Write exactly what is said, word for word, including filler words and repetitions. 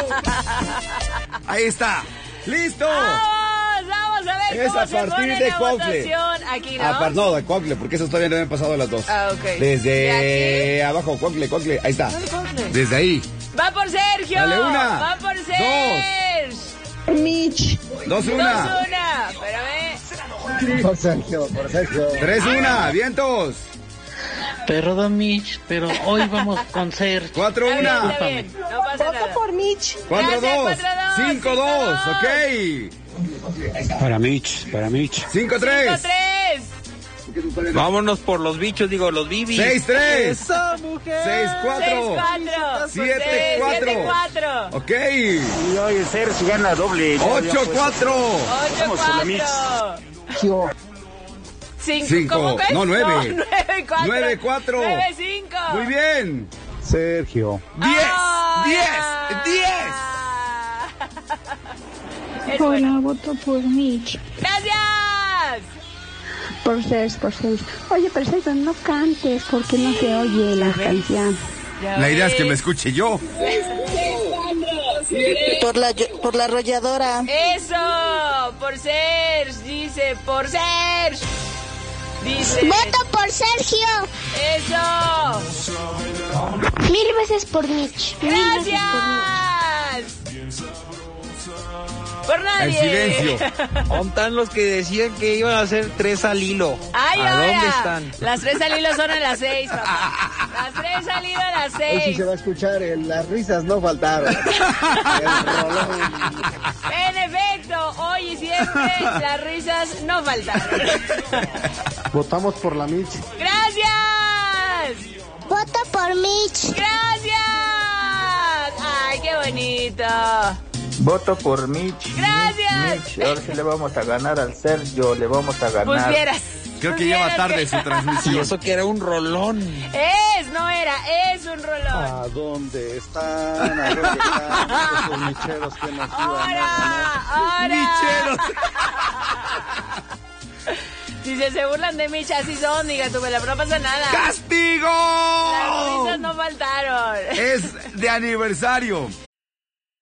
Ahí está. ¡Listo! ¡Vamos! Vamos a ver es cómo a se partir pone de la Cuautle. votación. Aquí, ¿no? Ah, par- no, de Cuautle, porque esos todavía no habían pasado las dos. Ah, ok. Desde ¿De abajo, Cuautle, Cuautle. Ahí está. ¿Dónde Cuautle? Desde ahí. ¡Va por Sergio! Dale una. ¡Va por Sergio! Mitch. Dos, Dos, una. una. Espérame. Por Sergio, por Sergio. Tres, una. Vientos. Perdón, Mitch, pero hoy vamos con Sergio. Cuatro, Está bien, una. está bien. No pasa Voto nada. por Mitch. Cuatro, Gracias, dos. cuatro, dos. Cinco, Cinco, dos. dos. Ok. Para Mitch, para Mitch. Cinco, tres. Cinco, tres. Vámonos por los bichos, digo, los bibis. Seis, tres. ¡Esa mujer! Seis, Seis, cuatro. cuatro. Siete, Seis, cuatro. siete, cuatro. Ok. Y hoy el Sergio gana doble. Ocho, cuatro. Ocho, Vamos por la Mitch. cuatro. Cinco. Cinco. ¿Cómo que? No, nueve. nueve, cuatro. Nueve, cuatro. Nueve, cinco. Muy bien. Sergio. Diez. ¡Ah! Diez. Diez. Es bueno. Hola, voto por Mitch. ¡Gracias! Por seis, por seis. Oye, pero Sergio, no cantes porque no se oye la canción. Ya La idea es ves. que me escuche yo. Por la, por la arrolladora. Eso, por Serge, dice, por Serge. Dice. Voto por Sergio. Eso. Mil veces por Mitch. Mil veces por Mitch. Gracias. Por nadie. El silencio. ¿Dónde están los que decían que iban a hacer tres al hilo? Ay, ¿A ahora. dónde están? Las tres al hilo son a las seis, papá. Las tres al hilo a las Hoy sí seis. se va a escuchar, eh, las risas no faltaron. El rolón. En efecto, hoy y siempre las risas no faltaron. Votamos por la Mitch. ¡Gracias! Voto por Mitch. ¡Gracias! ¡Ay, qué bonito! Voto por Mitch. Gracias. Mitch, ahora sí le vamos a ganar al Sergio, le vamos a ganar. Pues vieras. Creo que pues lleva vieras tarde que- su Y transmisión. eso que era un rolón. Es, no era, es un rolón. ¿A dónde están? ¿A dónde están esos micheros que nos iban a ganar? ¡Ahora! ¡Ahora! Micheros. Dice, se burlan de Mitch, así son, diga tú, pero no pasa nada. ¡Castigo! Las risas no faltaron. Es de aniversario.